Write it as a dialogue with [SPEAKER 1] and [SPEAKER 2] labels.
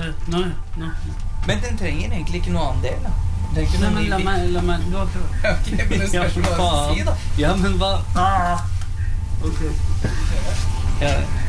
[SPEAKER 1] Nå.
[SPEAKER 2] Men den trenger egentlig ikke noe annen del, da.
[SPEAKER 1] Nei, men la meg, du har prøvd.
[SPEAKER 2] Ok, men det skal ikke hva jeg si, da.
[SPEAKER 1] Ja, men hva? Ok.
[SPEAKER 2] Ja.